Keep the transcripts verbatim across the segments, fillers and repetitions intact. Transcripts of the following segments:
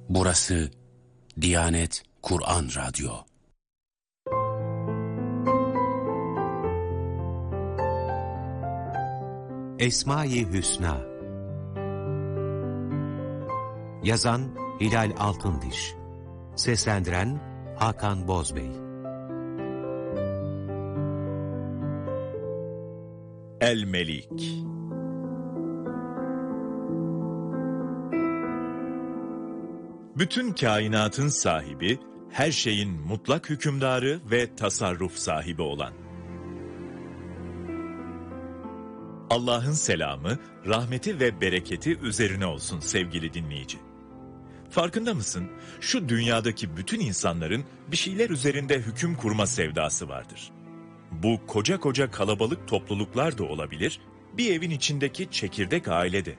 Burası Diyanet Kur'an Radyo. Esma-i Hüsna. Yazan Hilal Altındiş. Seslendiren Hakan Bozbey. El-Melik. Bütün kainatın sahibi, her şeyin mutlak hükümdarı ve tasarruf sahibi olan. Allah'ın selamı, rahmeti ve bereketi üzerine olsun sevgili dinleyici. Farkında mısın? Şu dünyadaki bütün insanların bir şeyler üzerinde hüküm kurma sevdası vardır. Bu koca koca kalabalık topluluklar da olabilir, bir evin içindeki çekirdek ailede.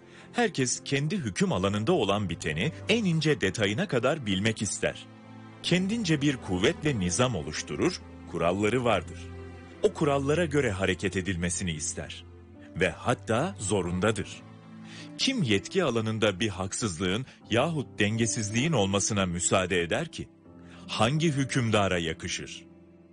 Herkes kendi hüküm alanında olan biteni en ince detayına kadar bilmek ister. Kendince bir kuvvet ve nizam oluşturur, kuralları vardır. O kurallara göre hareket edilmesini ister. Ve hatta zorundadır. Kim yetki alanında bir haksızlığın yahut dengesizliğin olmasına müsaade eder ki? Hangi hükümdara yakışır?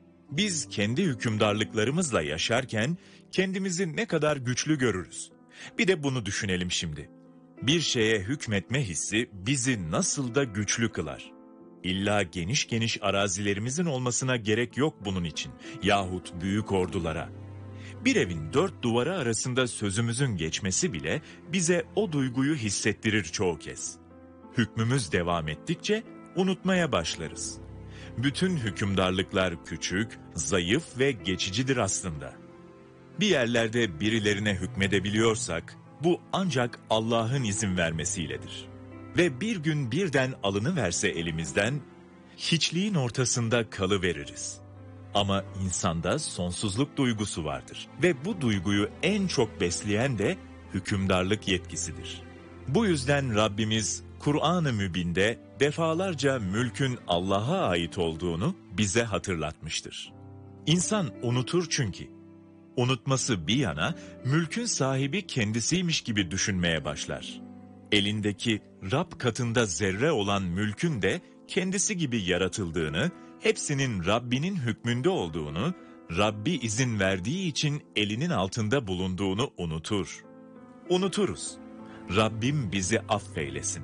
Biz kendi hükümdarlıklarımızla yaşarken kendimizi ne kadar güçlü görürüz. Bir de bunu düşünelim şimdi. Bir şeye hükmetme hissi bizi nasıl da güçlü kılar. İlla geniş geniş arazilerimizin olmasına gerek yok bunun için yahut büyük ordulara. Bir evin dört duvarı arasında sözümüzün geçmesi bile bize o duyguyu hissettirir çoğu kez. Hükmümüz devam ettikçe unutmaya başlarız. Bütün hükümdarlıklar küçük, zayıf ve geçicidir aslında. Bir yerlerde birilerine hükmedebiliyorsak, bu ancak Allah'ın izin vermesiyledir. Ve bir gün birden alınıverse elimizden, hiçliğin ortasında kalıveririz. Ama insanda sonsuzluk duygusu vardır ve bu duyguyu en çok besleyen de hükümdarlık yetkisidir. Bu yüzden Rabbimiz Kur'an-ı Mübin'de defalarca mülkün Allah'a ait olduğunu bize hatırlatmıştır. İnsan unutur çünkü. Unutması bir yana, mülkün sahibi kendisiymiş gibi düşünmeye başlar. Elindeki Rab katında zerre olan mülkün de kendisi gibi yaratıldığını, hepsinin Rabbinin hükmünde olduğunu, Rabbi izin verdiği için elinin altında bulunduğunu unutur. Unuturuz. Rabbim bizi affeylesin.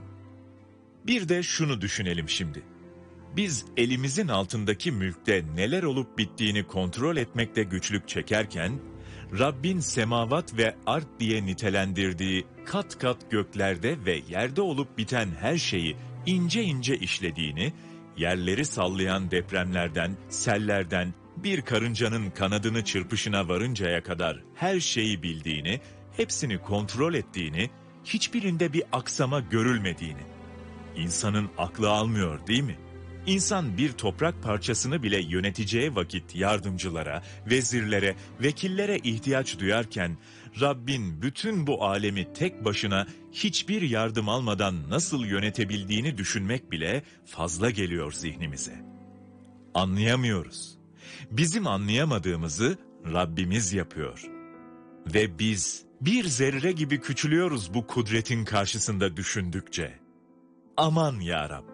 Bir de şunu düşünelim şimdi. Biz elimizin altındaki mülkte neler olup bittiğini kontrol etmekte güçlük çekerken, Rabbin semavat ve art diye nitelendirdiği kat kat göklerde ve yerde olup biten her şeyi ince ince işlediğini, yerleri sallayan depremlerden, sellerden, bir karıncanın kanadını çırpışına varıncaya kadar her şeyi bildiğini, hepsini kontrol ettiğini, hiçbirinde bir aksama görülmediğini. İnsanın aklı almıyor değil mi? İnsan bir toprak parçasını bile yöneteceği vakit yardımcılara, vezirlere, vekillere ihtiyaç duyarken, Rabbin bütün bu alemi tek başına hiçbir yardım almadan nasıl yönetebildiğini düşünmek bile fazla geliyor zihnimize. Anlayamıyoruz. Bizim anlayamadığımızı Rabbimiz yapıyor. Ve biz bir zerre gibi küçülüyoruz bu kudretin karşısında düşündükçe. Aman ya Rab!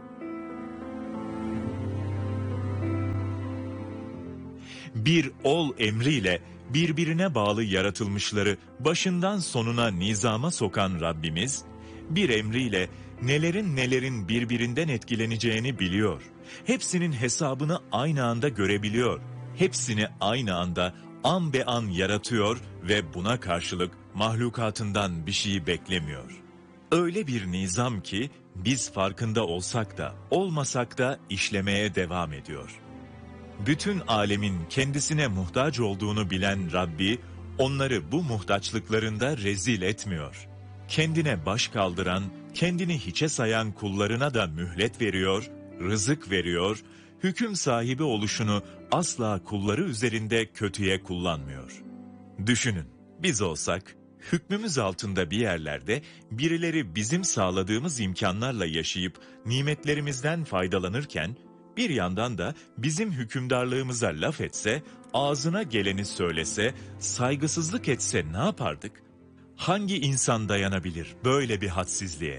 Bir ol emriyle birbirine bağlı yaratılmışları başından sonuna nizama sokan Rabbimiz, bir emriyle nelerin nelerin birbirinden etkileneceğini biliyor. Hepsinin hesabını aynı anda görebiliyor. Hepsini aynı anda an be an yaratıyor ve buna karşılık mahlukatından bir şeyi beklemiyor. Öyle bir nizam ki biz farkında olsak da olmasak da işlemeye devam ediyor. Bütün alemin kendisine muhtaç olduğunu bilen Rabbi, onları bu muhtaçlıklarında rezil etmiyor. Kendine baş kaldıran, kendini hiçe sayan kullarına da mühlet veriyor, rızık veriyor, hüküm sahibi oluşunu asla kulları üzerinde kötüye kullanmıyor. Düşünün, biz olsak, hükmümüz altında bir yerlerde birileri bizim sağladığımız imkanlarla yaşayıp nimetlerimizden faydalanırken, bir yandan da bizim hükümdarlığımıza laf etse, ağzına geleni söylese, saygısızlık etse ne yapardık? Hangi insan dayanabilir böyle bir hadsizliğe?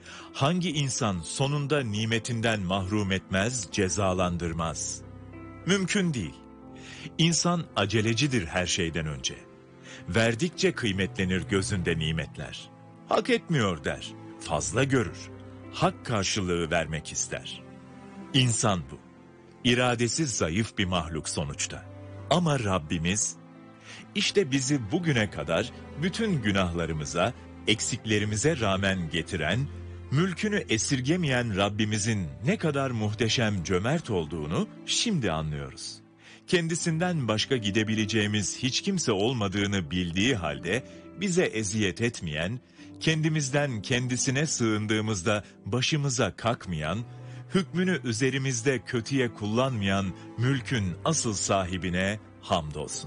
Hangi insan sonunda nimetinden mahrum etmez, cezalandırmaz? Mümkün değil. İnsan acelecidir her şeyden önce. Verdikçe kıymetlenir gözünde nimetler. Hak etmiyor der, fazla görür. Hak karşılığı vermek ister. İnsan bu. İradesi zayıf bir mahluk sonuçta. Ama Rabbimiz, işte bizi bugüne kadar bütün günahlarımıza, eksiklerimize rağmen getiren, mülkünü esirgemeyen Rabbimizin ne kadar muhteşem cömert olduğunu şimdi anlıyoruz. Kendisinden başka gidebileceğimiz hiç kimse olmadığını bildiği halde bize eziyet etmeyen, kendimizden kendisine sığındığımızda başımıza kalkmayan, hükmünü üzerimizde kötüye kullanmayan mülkün asıl sahibine hamdolsun.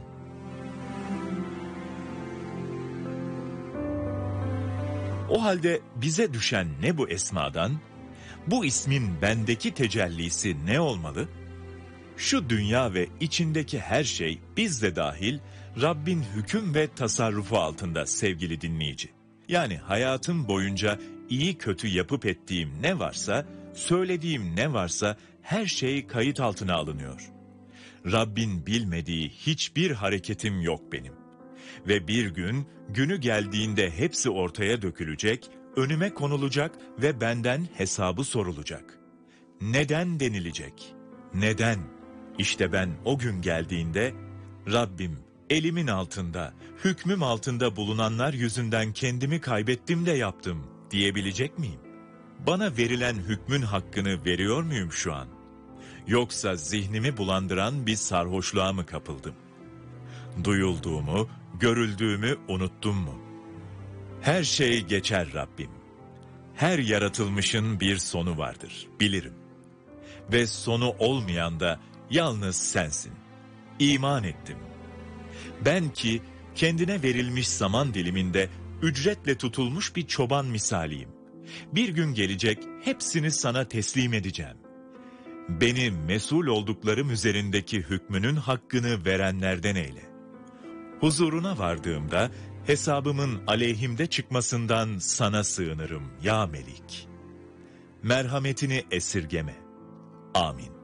O halde bize düşen ne bu esmadan, bu ismin bendeki tecellisi ne olmalı? Şu dünya ve içindeki her şey biz de dahil Rabbin hüküm ve tasarrufu altında sevgili dinleyici. Yani hayatım boyunca iyi kötü yapıp ettiğim ne varsa, söylediğim ne varsa her şey kayıt altına alınıyor. Rabbin bilmediği hiçbir hareketim yok benim. Ve bir gün, günü geldiğinde hepsi ortaya dökülecek, önüme konulacak ve benden hesabı sorulacak. Neden denilecek? Neden? İşte ben o gün geldiğinde, Rabbim elimin altında, hükmüm altında bulunanlar yüzünden kendimi kaybettim de yaptım diyebilecek miyim? Bana verilen hükmün hakkını veriyor muyum şu an? Yoksa zihnimi bulandıran bir sarhoşluğa mı kapıldım? Duyulduğumu, görüldüğümü unuttum mu? Her şey geçer Rabbim. Her yaratılmışın bir sonu vardır, bilirim. Ve sonu olmayan da yalnız sensin. İman ettim. Ben ki kendine verilmiş zaman diliminde ücretle tutulmuş bir çoban misaliyim. Bir gün gelecek hepsini sana teslim edeceğim. Beni mesul olduklarım üzerindeki hükmünün hakkını verenlerden eyle. Huzuruna vardığımda hesabımın aleyhimde çıkmasından sana sığınırım ya Melik. Merhametini esirgeme. Amin.